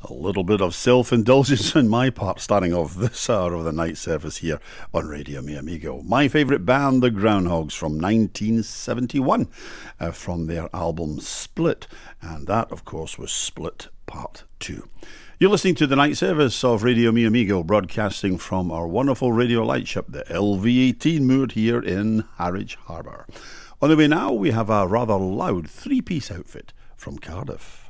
A little bit of self-indulgence on my part, starting off this hour of the night service here on Radio Mi Amigo. My favourite band, the Groundhogs, from 1971, from their album Split. And that, of course, was Split Part 2. You're listening to the night service of Radio Mi Amigo, broadcasting from our wonderful radio lightship, the LV18, moored here in Harwich Harbour. On the way now, we have a rather loud three-piece outfit from Cardiff.